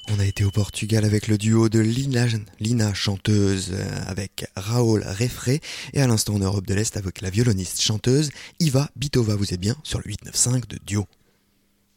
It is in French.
On a été au Portugal avec le duo de Lina chanteuse avec Raoul Refré et à l'instant en Europe de l'Est avec la violoniste chanteuse Iva Bitova. Vous êtes bien sur le 895 de Duo.